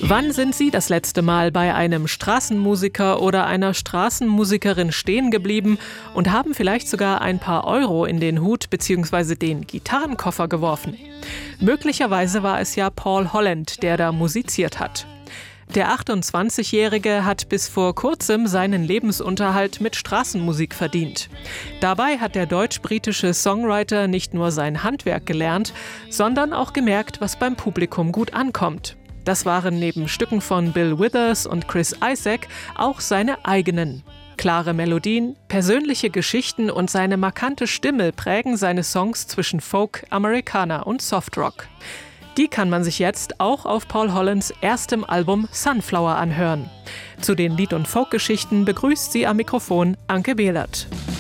Wann sind Sie das letzte Mal bei einem Straßenmusiker oder einer Straßenmusikerin stehen geblieben und haben vielleicht sogar ein paar Euro in den Hut bzw. den Gitarrenkoffer geworfen? Möglicherweise war es ja Paul Holland, der da musiziert hat. Der 28-Jährige hat bis vor kurzem seinen Lebensunterhalt mit Straßenmusik verdient. Dabei hat der deutsch-britische Songwriter nicht nur sein Handwerk gelernt, sondern auch gemerkt, was beim Publikum gut ankommt. Das waren neben Stücken von Bill Withers und Chris Isaak auch seine eigenen. Klare Melodien, persönliche Geschichten und seine markante Stimme prägen seine Songs zwischen Folk, Americana und Softrock. Die kann man sich jetzt auch auf Paul Hollands erstem Album Sunflower anhören. Zu den Lied- und Folkgeschichten begrüßt sie am Mikrofon Anke Behlert.